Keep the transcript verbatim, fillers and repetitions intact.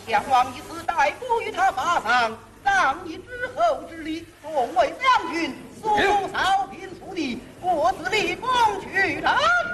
项王以此逮捕于他法上，让以之后之礼，众位将军速扫平楚地，我自立功去了。